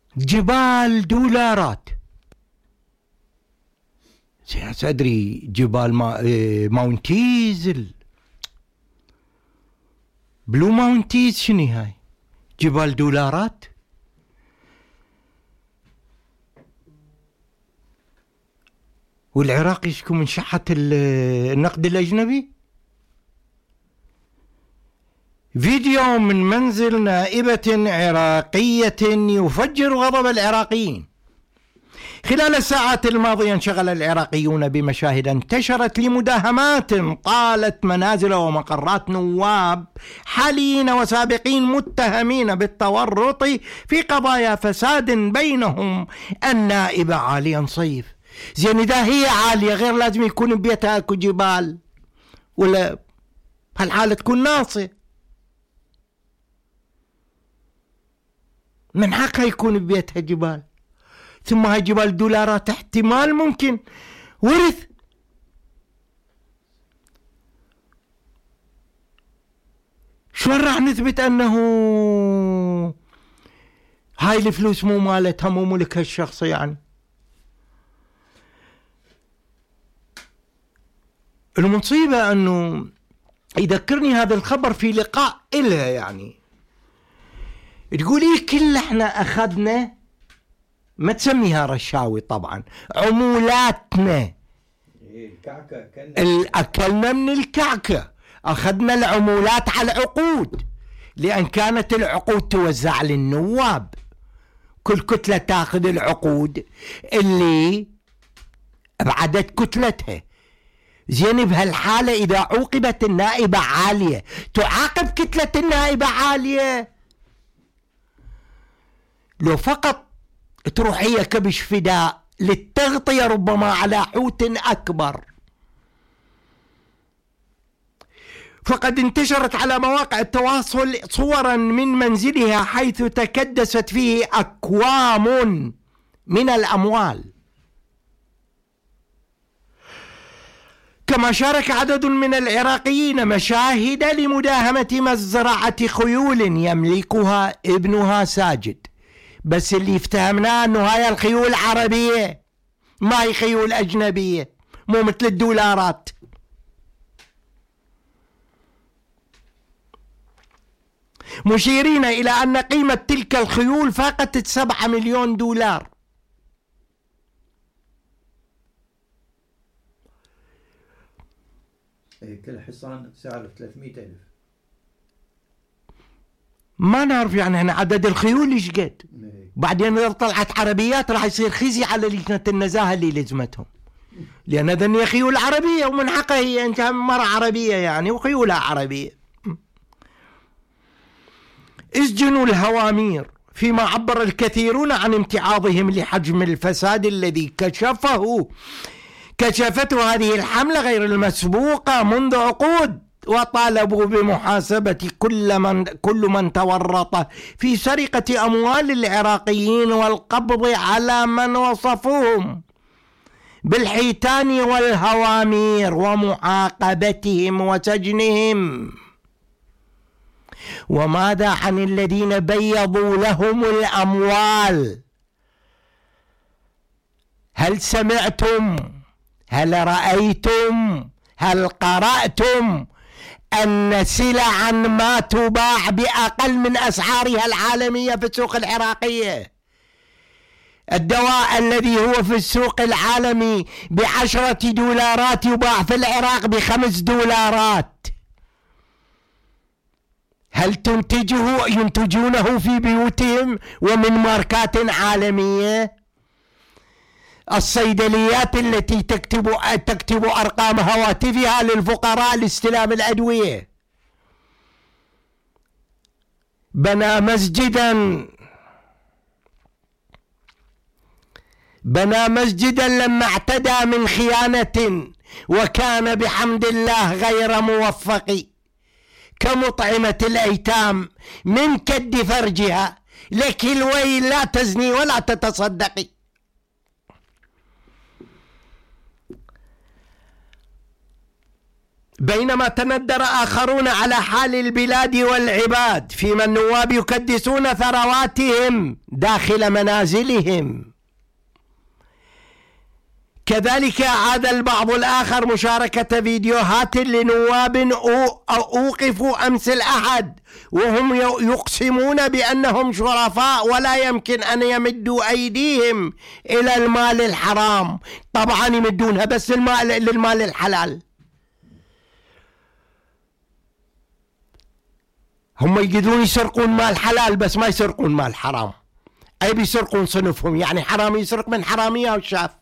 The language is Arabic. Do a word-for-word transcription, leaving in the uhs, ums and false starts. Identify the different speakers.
Speaker 1: جبال دولارات. أدري جبال ما... ماونتيز، بلو ماونتيز، شنو هاي؟ جبال دولارات. والعراق يشكو من شحة النقد الأجنبي. فيديو من منزل نائبة عراقية يفجر غضب العراقيين. خلال الساعات الماضية انشغل العراقيون بمشاهد انتشرت لمداهمات طالت منازل ومقرات نواب حاليين وسابقين متهمين بالتورط في قضايا فساد بينهم النائبة عالية صيف. زين إذا هي عالية غير لازم يكون ببيتها اكو جبال، ولا هالحالة تكون ناصية، من حقها يكون ببيتها جبال. ثم هاي جبال دولارات احتمال ممكن ورث. شلون راح نثبت انه هاي الفلوس مو مالتها، مو ملكها الشخصي؟ يعني المصيبة انه يذكرني هذا الخبر في لقاء إلها، يعني تقولي كل احنا اخذنا، ما تسميها رشاوي طبعا، عمولاتنا، اكلنا من الكعكة، اخذنا العمولات على العقود، لان كانت العقود توزع للنواب، كل كتلة تاخذ العقود اللي بعدد كتلتها. زين بهالحالة اذا عوقبت النائبة عالية تعاقب كتلة النائبة عالية. لو فقط تروح هي كبش فداء للتغطية ربما على حوت أكبر. فقد انتشرت على مواقع التواصل صورا من منزلها حيث تكدست فيه أكوام من الأموال. كما شارك عدد من العراقيين مشاهد لمداهمة مزرعة خيول يملكها ابنها ساجد، بس اللي افتهمناه انه هاي الخيول عربية، ما هي خيول اجنبية، مو مثل الدولارات. مشيرين الى ان قيمة تلك الخيول فاقت سبعة مليون دولار.
Speaker 2: كل حصان سعره ثلاثمئة ألف.
Speaker 1: ما نعرف يعني هنا عدد الخيول ايش قد. بعدين اذا طلعت عربيات راح يصير خزي على لجنة النزاهة اللي لزمتهم، لان ذني خيول عربية ومن حقها هي انت مرة عربية يعني وخيولها عربية. اسجنوا الهوامير، فيما عبر الكثيرون عن امتعاضهم لحجم الفساد الذي كشفه كشفته هذه الحملة غير المسبوقة منذ عقود، وطالبوا بمحاسبة كل من كل من تورط في سرقة أموال العراقيين والقبض على من وصفوهم بالحيتان والهوامير ومعاقبتهم وسجنهم. وماذا عن الذين بيضوا لهم الأموال؟ هل سمعتم؟ هل رأيتم؟ هل قرأتم أن سلعا ما تباع بأقل من أسعارها العالمية في السوق العراقية؟ الدواء الذي هو في السوق العالمي بعشرة دولارات يباع في العراق بخمس دولارات. هل تنتجه ينتجونه في بيوتهم ومن ماركات عالمية؟ الصيدليات التي تكتب تكتب أرقام هواتفها للفقراء لاستلام الأدوية. بنى مسجدا بنى مسجدا لما اعتدى من خيانة وكان بحمد الله غير موفق، كمطعمة الأيتام من كد فرجها، لك الويل لا تزني ولا تتصدقي. بينما تندر آخرون على حال البلاد والعباد، فيما النواب يكدسون ثرواتهم داخل منازلهم. كذلك عاد البعض الآخر مشاركة فيديوهات لنواب أوقفوا أمس الأحد وهم يقسمون بأنهم شرفاء ولا يمكن أن يمدوا أيديهم إلى المال الحرام. طبعا يمدونها بس المال للمال الحلال. هم يقدرون يسرقون مال حلال بس ما يسرقون مال حرام، أي بيسرقون صنفهم. يعني حرامي يسرق من حرامية وشاف.